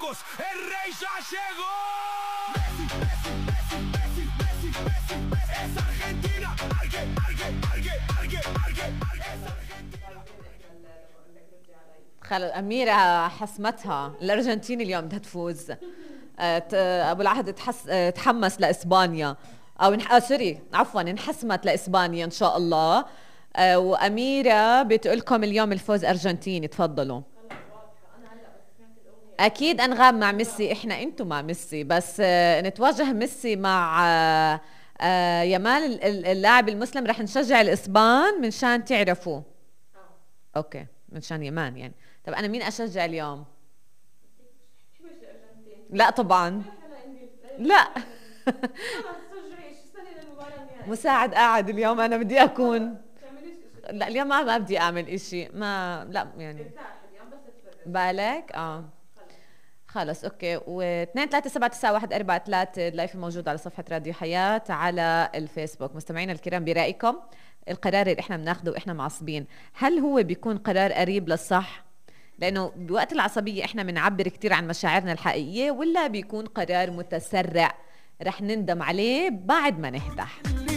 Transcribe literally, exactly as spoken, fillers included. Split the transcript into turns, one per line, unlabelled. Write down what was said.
jogos, el rey ya llegó. Messi, Messi, Messi, Messi, Messi, Messi, Messi, es Argentina. Arge, arge, arge, arge, arge, arge, es Argentina.
خلص أميرة حسمتها، الأرجنتين اليوم بدها تفوز. أبو العهد تحس تحمس لإسبانيا، أو نح... آه سوري عفوا انحسمت لإسبانيا إن شاء الله. آه وأميرة بتقولكم اليوم الفوز أرجنتيني. تفضلوا. أكيد أنغام مع ميسي، إحنا أنتو مع ميسي، بس آه نتواجه ميسي مع آه آه يمال اللاعب المسلم. رح نشجع الإسبان من شان تعرفوا. أوكي من شان يمان يعني. طب أنا مين أشجع اليوم؟ لا طبعا لا. مساعد قاعد اليوم، أنا بدي أكون لا اليوم ما ما بدي أعمل إشي، ما لا يعني بالك اه خلص اوكي. واثنين ثلاثة سبعة تسعة واحد أربعة ثلاثة اللايف موجود على صفحة راديو حياة على الفيسبوك. مستمعينا الكرام برأيكم القرار اللي احنا بناخده واحنا معصبين هل هو بيكون قرار قريب للصح؟ لأنه بوقت العصبية احنا بنعبر كتير عن مشاعرنا الحقيقية، ولا بيكون قرار متسرع رح نندم عليه بعد ما نهدح؟